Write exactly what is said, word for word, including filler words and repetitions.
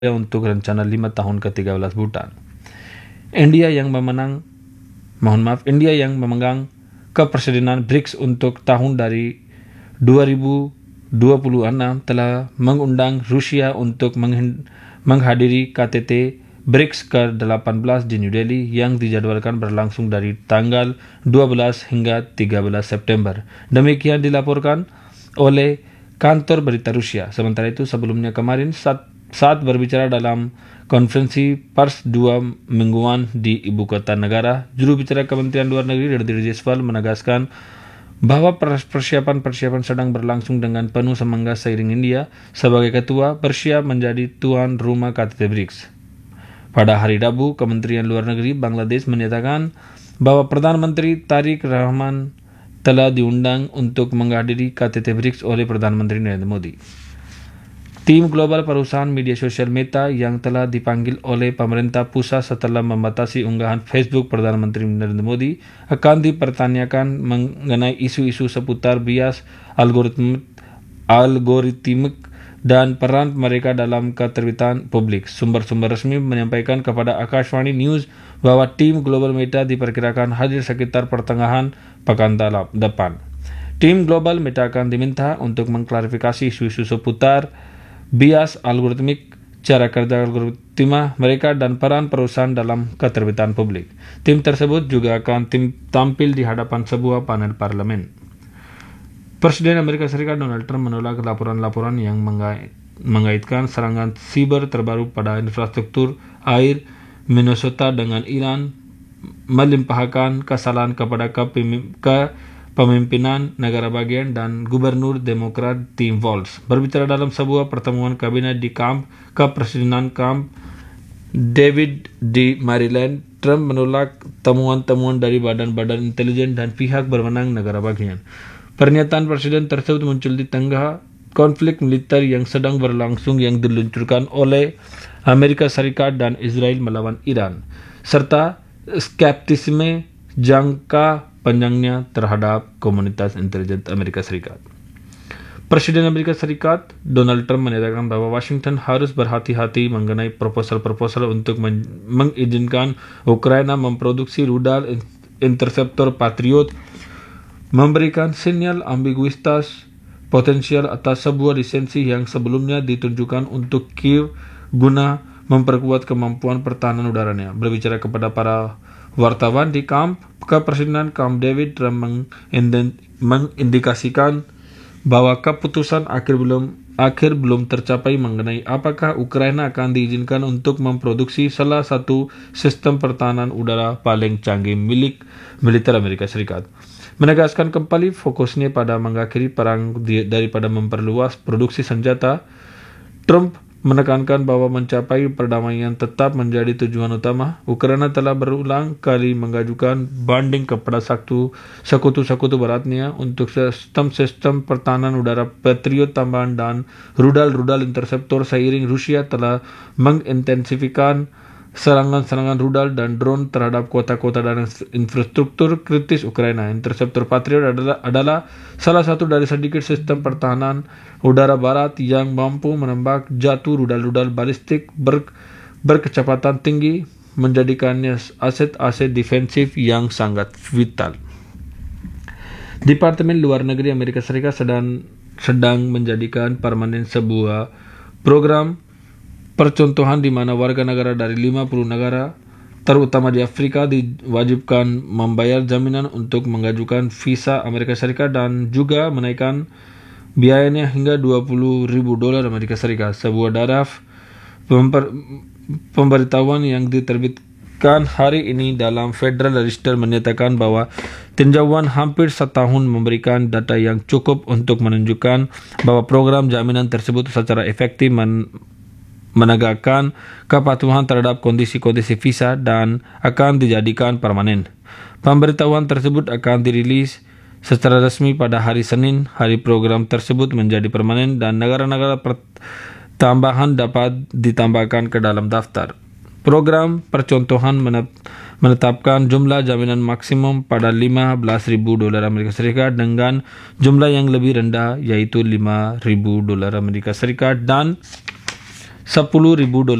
untuk rencana lima tahun ke tiga belas Bhutan. India yang memenang, mohon maaf, India yang memegang kepresidenan B R I C S untuk tahun dari dua ribu dua puluh enam telah mengundang Rusia untuk menghadiri K T T B R I C S ke delapan belas di New Delhi yang dijadwalkan berlangsung dari tanggal dua belas hingga tiga belas September. Demikian dilaporkan oleh kantor berita Rusia. Sementara itu sebelumnya kemarin saat Saat berbicara dalam konferensi pers dua mingguan di ibu kota negara, juru bicara Kementerian Luar Negeri Reddy Jaiswal menegaskan bahwa persiapan-persiapan sedang berlangsung dengan penuh semangat seiring India sebagai ketua bersiap menjadi tuan rumah K T T B R I C S. Pada hari Rabu, Kementerian Luar Negeri Bangladesh menyatakan bahwa Perdana Menteri Tariq Rahman telah diundang untuk menghadiri K T T B R I C S oleh Perdana Menteri Narendra Modi. Tim global perusahaan media sosial Meta yang telah dipanggil oleh pemerintah pusat setelah membatasi unggahan Facebook Perdana Menteri Narendra Modi akan dipertanyakan mengenai isu-isu seputar bias algoritmik, algoritmik dan peran mereka dalam keterbitan publik. Sumber-sumber resmi menyampaikan kepada Akashvani News bahwa tim global Meta diperkirakan hadir sekitar pertengahan pekan depan. Tim global Meta akan diminta untuk mengklarifikasi isu-isu seputar bias algoritmik, cara kerja algoritma mereka dan peran perusahaan dalam keterbitan publik. Tim tersebut juga akan tim tampil di hadapan sebuah panel parlemen. Presiden Amerika Serikat Donald Trump menolak laporan-laporan yang mengait, mengaitkan serangan siber terbaru pada infrastruktur air Minnesota dengan Iran melimpahkan kesalahan kepada kepemimpinan negara bagian dan Gubernur Demokrat Tim Walz. Berbicara dalam sebuah pertemuan kabinet di kamp kepresidenan Camp David di Maryland, Trump menolak temuan-temuan dari badan-badan intelijen dan pihak berwenang negara bagian. Pernyataan presiden tersebut muncul di tengah konflik militer yang sedang berlangsung yang diluncurkan oleh Amerika Serikat dan Israel melawan Iran, serta skeptisisme jangka panjangnya terhadap komunitas intelijen Amerika Serikat. Presiden Amerika Serikat Donald Trump menyatakan bahwa Washington harus berhati-hati mengenai proposal-proposal untuk men- mengizinkan Ukraina memproduksi rudal interceptor Patriot, memberikan sinyal ambiguitas potensial atas sebuah lisensi yang sebelumnya ditunjukkan untuk Kiev guna memperkuat kemampuan pertahanan udaranya. Berbicara kepada para wartawan di kamp kepresidenan Camp David, Trump mengindikasikan bahwa keputusan akhir belum akhir belum tercapai mengenai apakah Ukraina akan diizinkan untuk memproduksi salah satu sistem pertahanan udara paling canggih milik militer Amerika Serikat. Menegaskan kembali fokusnya pada mengakhiri perang daripada memperluas produksi senjata, Trump menekankan bahwa mencapai perdamaian tetap menjadi tujuan utama. Ukraina telah berulang kali mengajukan banding kepada satu sekutu-sekutu baratnya untuk sistem-sistem pertahanan udara Patriot tambahan dan rudal-rudal interceptor seiring Rusia telah mengintensifikan serangan-serangan rudal dan drone terhadap kota-kota dan infrastruktur kritis Ukraina. Interceptor Patriot adalah, adalah salah satu dari sedikit sistem pertahanan udara barat yang mampu menembak jatuh rudal-rudal balistik ber, berkecepatan tinggi, menjadikannya aset-aset defensif yang sangat vital. Departemen Luar Negeri Amerika Serikat sedang, sedang menjadikan permanen sebuah program percontohan di mana warga negara dari lima puluh negara, terutama di Afrika, diwajibkan membayar jaminan untuk mengajukan visa Amerika Serikat dan juga menaikkan biayanya hingga dua puluh ribu dolar Amerika Serikat. Sebuah draft pemberitahuan yang diterbitkan hari ini dalam Federal Register menyatakan bahwa tinjauan hampir setahun memberikan data yang cukup untuk menunjukkan bahwa program jaminan tersebut secara efektif men menegakkan kepatuhan terhadap kondisi-kondisi visa dan akan dijadikan permanen. Pemberitahuan tersebut akan dirilis secara resmi pada hari Senin. Hari program tersebut menjadi permanen dan negara-negara tambahan dapat ditambahkan ke dalam daftar. Program percontohan menetapkan jumlah jaminan maksimum pada lima belas ribu dolar Amerika Serikat dengan jumlah yang lebih rendah yaitu lima ribu dolar Amerika Serikat dan sepuluh ribu dolar